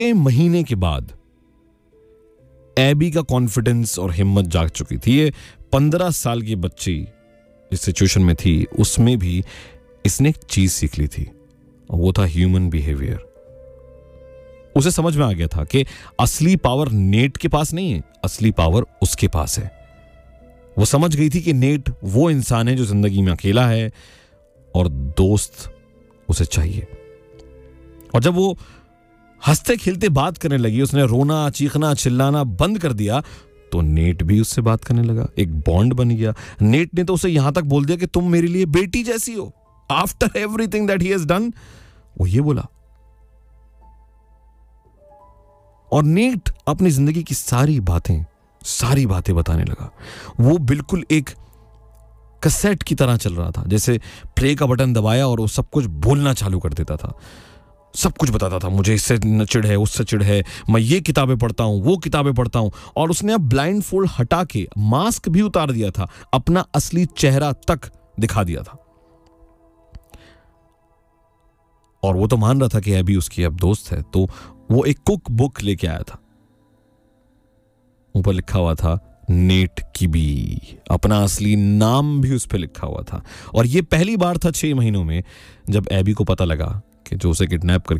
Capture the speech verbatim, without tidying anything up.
महीने के बाद एबी का कॉन्फिडेंस और हिम्मत जाग चुकी थी। ये पंद्रह साल की बच्ची इस सिचुएशन में थी, उसमें भी इसने एक चीज सीख ली थी, और वो था ह्यूमन बिहेवियर। उसे समझ में आ गया था कि असली पावर नेट के पास नहीं है, असली पावर उसके पास है। वो समझ गई थी कि नेट वो इंसान है जो जिंदगी में अकेला है और दोस्त उसे चाहिए। और जब वो हंसते खेलते बात करने लगी, उसने रोना चीखना चिल्लाना बंद कर दिया, तो नेट भी उससे बात करने लगा। एक बॉन्ड बन गया। नेट ने तो उसे यहां तक बोल दिया कि तुम मेरे लिए बेटी जैसी हो। After everything that he has done, वो ये बोला। और नेट अपनी जिंदगी की सारी बातें सारी बातें बताने लगा। वो बिल्कुल एक कैसेट की तरह चल रहा था, जैसे प्ले का बटन दबाया और वो सब कुछ बोलना चालू कर देता था। सब कुछ बताता था, मुझे इससे चिढ़ है, उससे चिढ़ है, मैं ये किताबें पढ़ता हूं, वो किताबें पढ़ता हूं। और उसने अब ब्लाइंड फोल्ड हटा के मास्क भी उतार दिया था, अपना असली चेहरा तक दिखा दिया था। और वो तो मान रहा था कि एबी उसकी अब दोस्त है, तो वो एक कुक बुक लेके आया था। ऊपर लिखा हुआ था नेट किबी, अपना असली नाम भी उस पर लिखा हुआ था। और ये पहली बार था छह महीनों में जब एबी को पता लगा कि जो उसे किडनैप करके